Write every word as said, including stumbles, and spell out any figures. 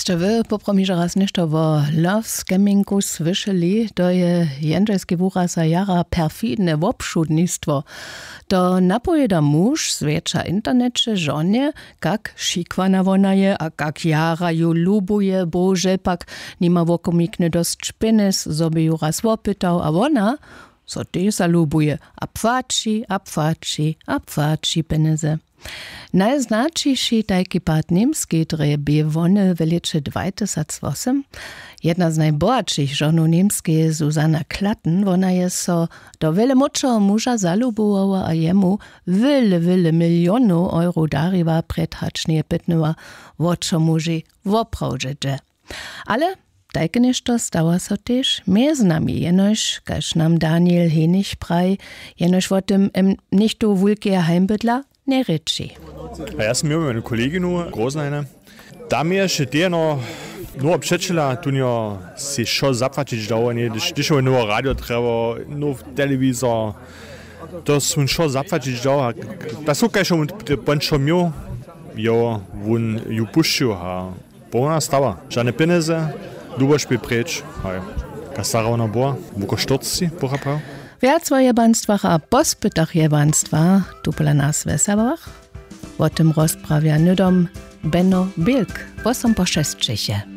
Ste wy popromiże raz ništo o love scammingu słyszeli, to je jędrzejski wuraz a jara perfidne wopszudnictwo. To napojeda muž zwiecza internecie żonie, jak šikwana wona je, a jak jara ju lubuje, boże, pak nima wokomikne dost szpines, sobie ju raz wopytał, a wona, so te zalubuje, a pfaci, a pfaci, a pfaci peneze. Najznačejší tajki pát němský drebie wone veliče dwajtysat osem. Jedna z najbohatších žonu němský je Susanna Klatten. Wona je so do vele močoho muža zalubovala a jemu vele, vele milionów euro dariva predhačnije pytnęła, woczo muži woprawdźe. Ale tajke nešto stała so też między nami, jenoż, kaž nam Daniel Henich praj, jenoż o tym em nichto wulkie heimbydla ne reči. A ja sam imel jednu koleginu, Groznajne. Tam je še teno, no občečila, tu njo si šo zapvačić dao, ne, když je no radio treba, no televizor, to sun šo zapvačić dao, da so kaj šo bončo mjo, jo, vun ju pušću, a bona stava, žane peneze, duboš bi preč, haj, ka stara ona boa, vuko štorci, boha prav. Wiactwa jebanstwach a pospytach jebanstwa, tu pola nas Wesabach, o tym rozprawia nydom Benno Bilk, wosom po szestczysie.